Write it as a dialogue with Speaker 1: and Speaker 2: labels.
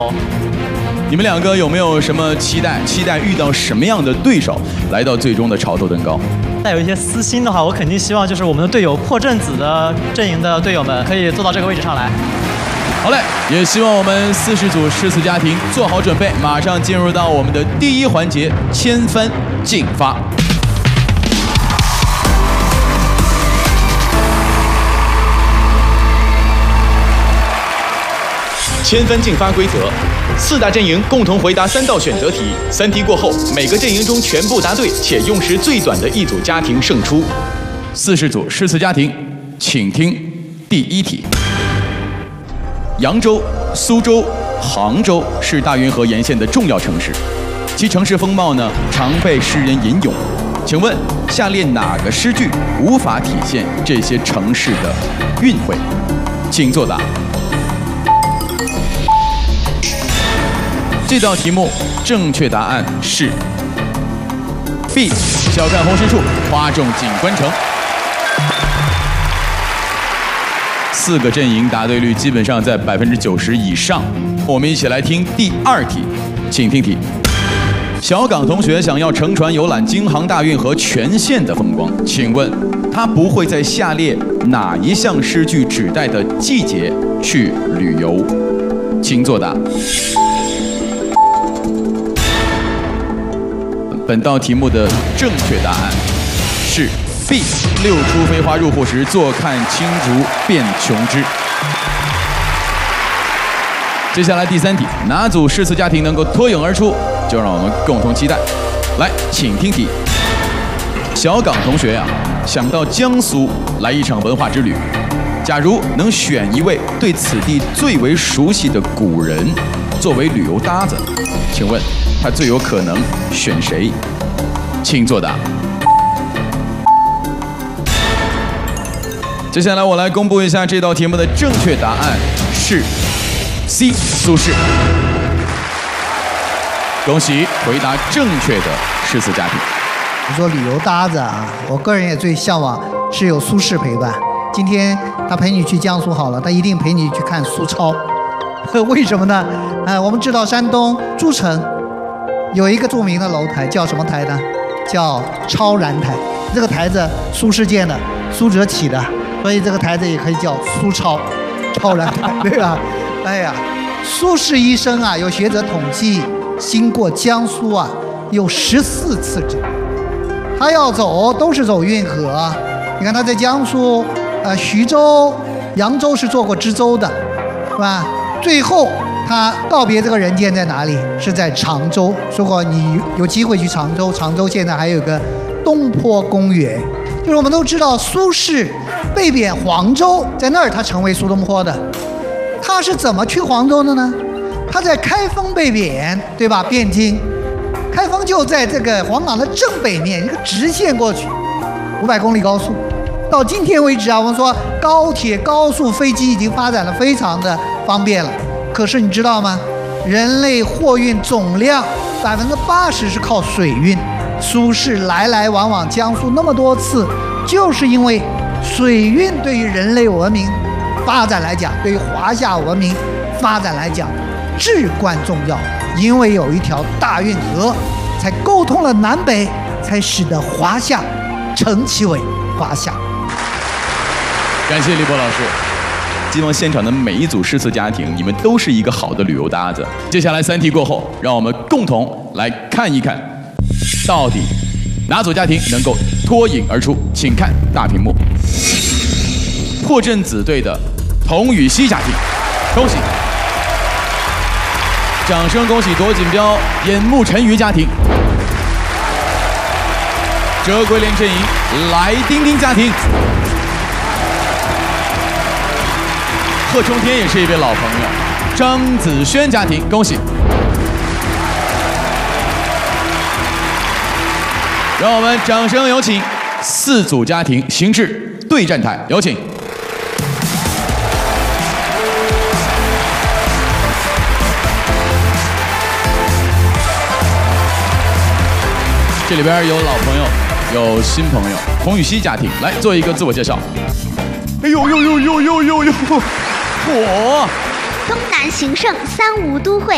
Speaker 1: 你们两个有没有什么期待？期待遇到什么样的对手来到最终的潮头登高？
Speaker 2: 带有一些私心的话，我肯定希望就是我们的队友破阵子的阵营的队友们可以坐到这个位置上来。
Speaker 1: 好嘞，也希望我们40组诗词家庭做好准备，马上进入到我们的第一环节——千分竞发。千分竞发规则：4大阵营共同回答3道选择题，3题过后，每个阵营中全部答对且用时最短的一组家庭胜出。40组诗词家庭，请听第1题。扬州、苏州、杭州是大运河沿线的重要城市，其城市风貌呢常被世人吟咏。请问下列哪个诗句无法体现这些城市的韵味？请作答。这道题目正确答案是 B。小看红湿处，花重锦官城。4个阵营答对率基本上在90%以上。我们一起来听第2题，请听题。小港同学想要乘船游览京杭大运河全线的风光，请问他不会在下列哪一项诗句指代的季节去旅游？请作答。本道题目的正确答案是 B。六出飞花入户时，坐看青竹变琼枝。接下来第3题，哪组诗词家庭能够脱颖而出？就让我们共同期待。来，请听题。小港同学呀，想到江苏来一场文化之旅。假如能选一位对此地最为熟悉的古人作为旅游搭子，请问他最有可能选谁？请作答。接下来我来公布一下这道题目的正确答案是 C。苏轼。恭喜回答正确的诗词家庭。
Speaker 3: 你说旅游搭子啊，我个人也最向往是有苏轼陪伴。今天他陪你去江苏好了，他一定陪你去看苏超。为什么呢？我们知道山东诸城有一个著名的楼台，叫什么台呢？叫超然台。这个台子苏轼建的，苏辙起的，所以这个台子也可以叫苏超，超然台，对吧？哎呀，苏轼一生啊，有学者统计，经过江苏啊，有14次之。他要走都是走运河。你看他在江苏，徐州、扬州是做过知州的，是吧？最后他告别这个人间在哪里？是在常州。如果你有机会去常州，常州现在还有个东坡公园。就是我们都知道苏轼被贬黄州，在那儿他成为苏东坡的。他是怎么去黄州的呢？他在开封被贬，对吧？汴京，开封就在这个黄冈的正北面，一个直线过去，500公里高速。到今天为止啊，我们说高铁、高速、飞机已经发展的非常的方便了。可是你知道吗？人类货运总量80%是靠水运。苏轼来来往往江苏那么多次，就是因为水运对于人类文明发展来讲，对于华夏文明发展来讲至关重要。因为有一条大运河，才沟通了南北，才使得华夏成其为华夏。
Speaker 1: 感谢李博老师。希望现场的每一组诗词家庭，你们都是一个好的旅游搭子。接下来3题过后，让我们共同来看一看，到底哪组家庭能够脱颖而出？请看大屏幕。破阵子队的童禹锡家庭，恭喜！掌声恭喜夺锦标眼目沉鱼家庭。折桂林阵营来丁丁家庭。贺冲天也是一位老朋友，张子轩家庭，恭喜！让我们掌声有请4组家庭行至对战台，有请。这里边有老朋友，有新朋友，童禹锡家庭来做一个自我介绍。哎呦呦呦呦呦呦呦！火！
Speaker 4: 东南形胜，三吴都会，